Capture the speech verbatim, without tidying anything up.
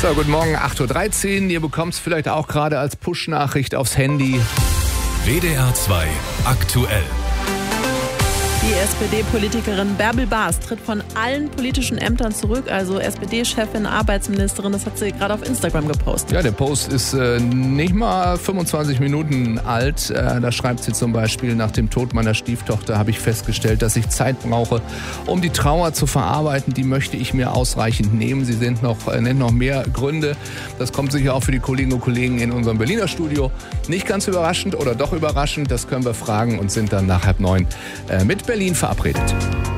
So, guten Morgen, acht Uhr dreizehn. Ihr bekommt es vielleicht auch gerade als Push-Nachricht aufs Handy. W D R zwei aktuell. Die S P D-Politikerin Bärbel Baas tritt von allen politischen Ämtern zurück, also S P D-Chefin, Arbeitsministerin, das hat sie gerade auf Instagram gepostet. Ja, der Post ist äh, nicht mal fünfundzwanzig Minuten alt. Äh, da schreibt sie zum Beispiel: Nach dem Tod meiner Stieftochter habe ich festgestellt, dass ich Zeit brauche, um die Trauer zu verarbeiten. Die möchte ich mir ausreichend nehmen. Sie sind noch, äh, nennt noch mehr Gründe. Das kommt sicher auch für die Kolleginnen und Kollegen in unserem Berliner Studio. Nicht ganz überraschend oder doch überraschend, das können wir fragen und sind dann nach halb neun äh, mit Berlin verabredet.